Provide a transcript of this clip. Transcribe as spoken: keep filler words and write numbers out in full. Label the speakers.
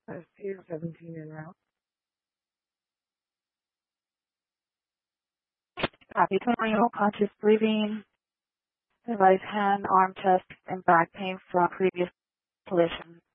Speaker 1: S T seventeen en route. Copy twenty, conscious breathing, the right hand, arm, chest, and back pain from previous collision.